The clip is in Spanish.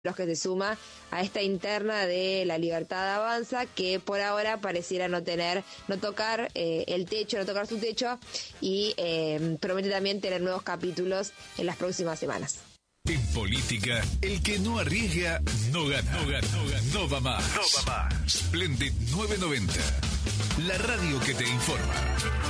los que se suma a esta interna de La Libertad Avanza, que por ahora pareciera no tocar el techo, no tocar su techo, y promete también tener nuevos capítulos en las próximas semanas. En política, el que no arriesga no gana. No va más. Splendid 990, la radio que te informa.